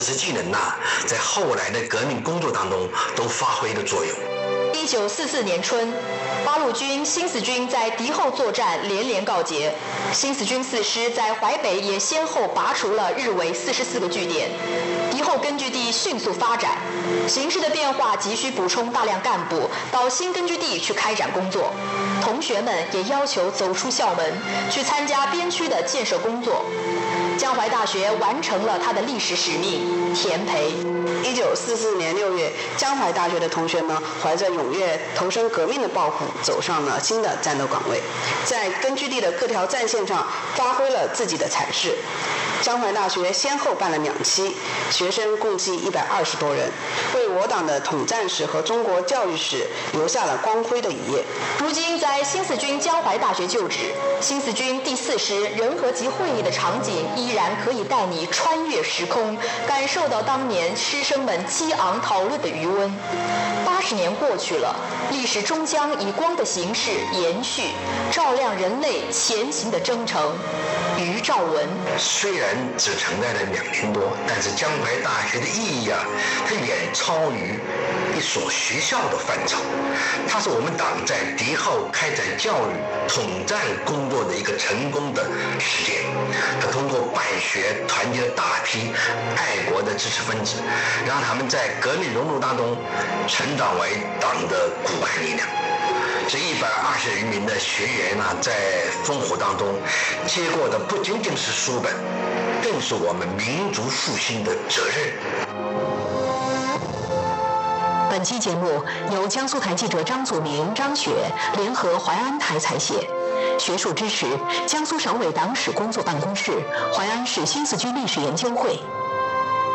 识技能在后来的革命工作当中都发挥了作用。 1944年春，八路军新四军在敌后作战连连告捷，新四军四师在淮北也先后拔除了日伪44个据点，敌后根据地迅速发展。形势的变化急需补充大量干部到新根据地去开展工作，同学们也要求走出校门，去参加边区的建设工作。江淮大学完成了它的历史使命，填培。 1944年6月，江淮大学的同学们怀着踊跃投身革命的抱负，走上了新的战斗岗位，在根据地的各条战线上发挥了自己的才势。江淮大学先后办了2期，学生共计120多人，为我党的统战史和中国教育史留下了光辉的一页。 如今在新四军江淮大学就职，新四军第4师人和集会议的场景依然可以带你穿越时空，感受到当年师生们激昂讨论的余温。80年过去了，历史终将以光的形式延续，照亮人类前行的征程。余兆文。 虽然只承载了2年多，但是江淮大学的意义它远超于一所学校的范畴。它是我们党在敌后开展教育统战工作的一个成功的实践。它通过办学团结了大批爱国的知识分子，让他们在革命荣辱当中成长为党的骨干力量。这120余名的学员在烽火当中接过的不仅仅是书本，更是我们民族复兴的责任。 本期节目由江苏台记者张祖明、张雪联合淮安台采写，学术支持江苏省委党史工作办公室、淮安市新四军历史研究会。